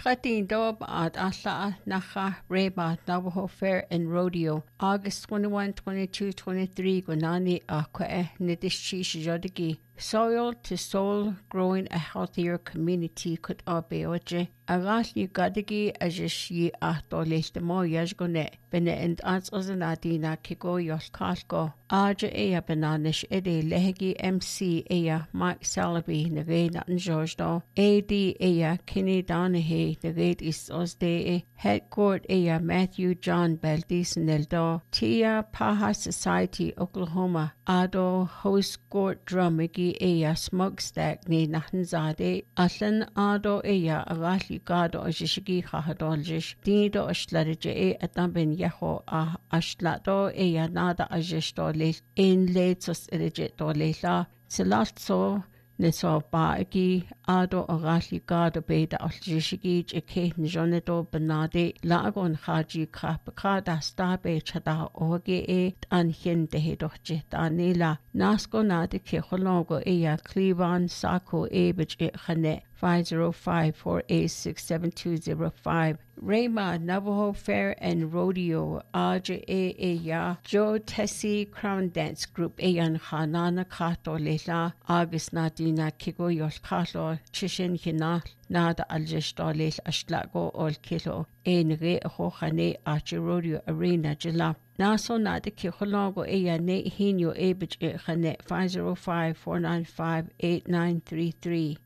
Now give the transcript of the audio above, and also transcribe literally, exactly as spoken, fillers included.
Chatín dob ad alla nacha Reba Navajo Fair and Rodeo August twenty-first, twenty-second, twenty-third Gwanani Akwe Nidishi Jodigi. Soil to soul growing a healthier community could obeoje. Agasli gadigi ajish yi ahtolish the mo yajgone. Bene and ans ozanadina kigo yos kalko. Aja ea bananish ede lehegi M C ea Mike Salaby nage natin George A D ea Kenny Donahue nage is osde head court ea Matthew John Beldis neldo. Tia Paha Society Oklahoma. Ado host court drumigi ea smokestack ni nahanzade. Aslan ado ea agasli gado ajishigi khahadoljish. Dido ashlarije e atambin yaho a ashlato ea nada ajishto in leitsos irigit dolela silatso neso baagi ado agasli gado beda aljishigi eke njonedo benade lagon haji kapakada stabe chada oge e anhin dehedoche danila nasko nade ke holongo eya Cleveland Sako ebich e khane five oh five, four eight six, seven two oh five. Rema Navajo Fair and Rodeo Aja E Eya Joe Tessie Crown Dance Group Eyan Hanana Kato Lela August Nadina Kigo Yos Kato Chishin Hina Nada Aljestolel Ashlago Ol Kilo Enre Hohane Aja Rodeo Arena Jila Naso Nada Kiholongo Eya Ne Hino Ebich E Hane five oh five, four nine five, eight nine three three.